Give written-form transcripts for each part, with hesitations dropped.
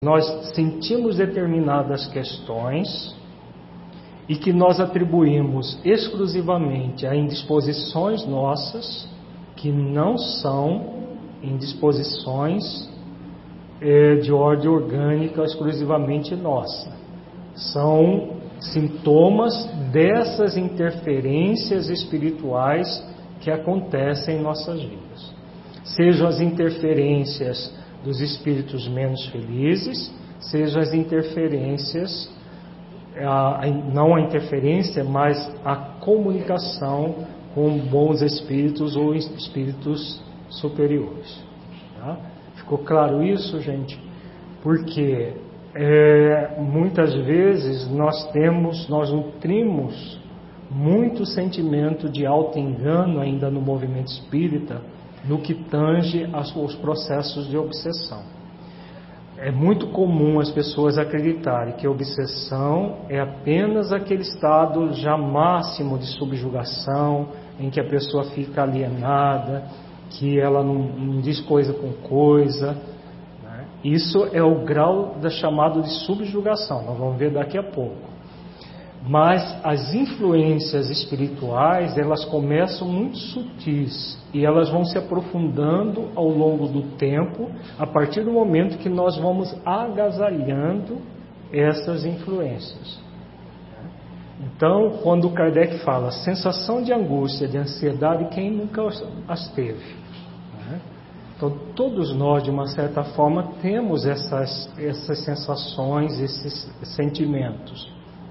Nós sentimos determinadas questões e que nós atribuímos exclusivamente a indisposições nossas, que não são indisposições de ordem orgânica exclusivamente nossa. São sintomas dessas interferências espirituais que acontecem em nossas vidas. Sejam as interferências dos espíritos menos felizes, sejam as interferências, não a interferência, mas a comunicação com bons espíritos ou espíritos superiores. Tá? Ficou claro isso, gente? Porque muitas vezes nós nutrimos muito sentimento de auto-engano ainda no movimento espírita, no que tange aos processos de obsessão. É muito comum as pessoas acreditarem que a obsessão é apenas aquele estado já máximo de subjugação, em que a pessoa fica alienada, que ela não diz coisa com coisa, né? Isso é o grau chamado de subjugação, nós vamos ver daqui a pouco. Mas as influências espirituais, elas começam muito sutis e elas vão se aprofundando ao longo do tempo, a partir do momento que nós vamos agasalhando essas influências. Então, quando Kardec fala sensação de angústia, de ansiedade, quem nunca as teve? Então, todos nós, de uma certa forma, temos essas sensações, esses sentimentos.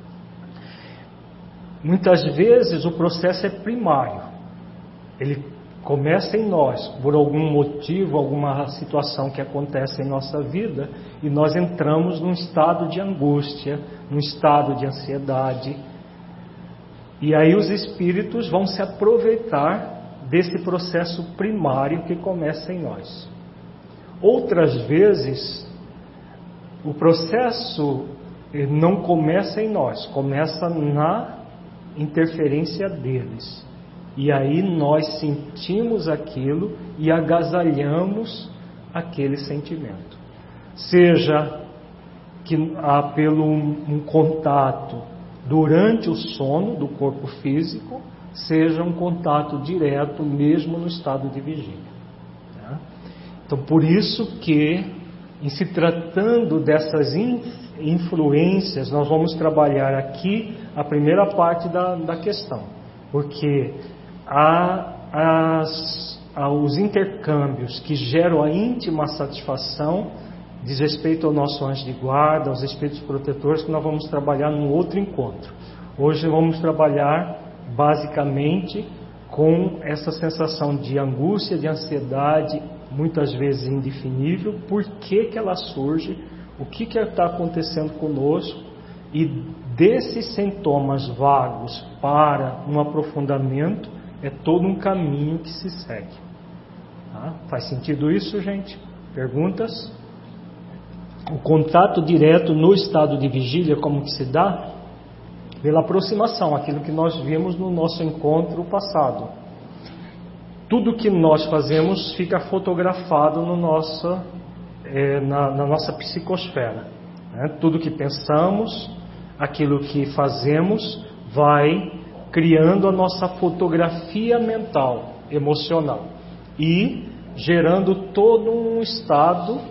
Muitas vezes o processo é primário, ele começa em nós, por algum motivo, alguma situação que acontece em nossa vida, e nós entramos num estado de angústia, num estado de ansiedade, e aí os espíritos vão se aproveitar desse processo primário que começa em nós. Outras vezes, o processo não começa em nós, começa na interferência deles. E aí nós sentimos aquilo e agasalhamos aquele sentimento. Seja que há pelo um contato durante o sono do corpo físico, seja um contato direto mesmo no estado de vigília. Tá? Então, por isso que, em se tratando dessas influências, nós vamos trabalhar aqui a primeira parte da questão, porque os intercâmbios que geram a íntima satisfação diz respeito ao nosso anjo de guarda, aos espíritos protetores, que nós vamos trabalhar num outro encontro. Hoje vamos trabalhar basicamente com essa sensação de angústia, de ansiedade, muitas vezes indefinível. Por que ela surge? O que está acontecendo conosco? E desses sintomas vagos para um aprofundamento é todo um caminho que se segue. Tá? Faz sentido isso, gente? Perguntas? O contato direto no estado de vigília, como que se dá? Pela aproximação, aquilo que nós vimos no nosso encontro passado. Tudo que nós fazemos fica fotografado na nossa psicosfera. Né? Tudo que pensamos, aquilo que fazemos, vai criando a nossa fotografia mental, emocional, e gerando todo um estado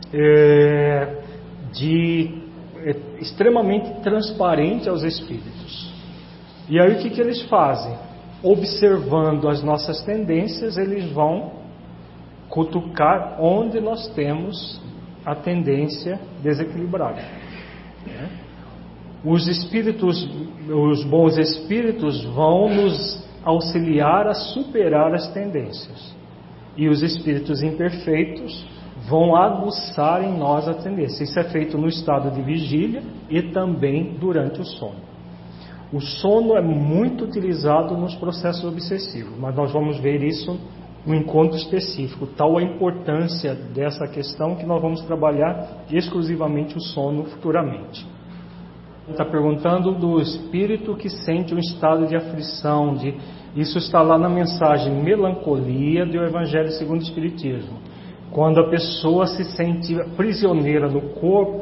extremamente transparente aos espíritos. E aí o que eles fazem? Observando as nossas tendências, eles vão cutucar onde nós temos a tendência desequilibrada. Os bons espíritos vão nos auxiliar a superar as tendências. E os espíritos imperfeitos vão aguçar em nós a tendência. Isso é feito no estado de vigília e também durante o sono. O sono é muito utilizado nos processos obsessivos, mas nós vamos ver isso no encontro específico. Tal a importância dessa questão que nós vamos trabalhar exclusivamente o sono futuramente. Está perguntando do espírito que sente um estado de aflição. Isso está lá na mensagem Melancolia do Evangelho segundo o Espiritismo. Quando a pessoa se sente prisioneira no corpo,